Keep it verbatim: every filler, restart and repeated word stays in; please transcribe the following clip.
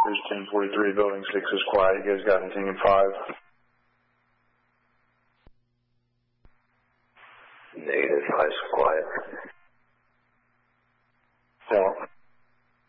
Here's ten forty-three, building six is quiet. You guys got anything in five? Negative, five's quiet.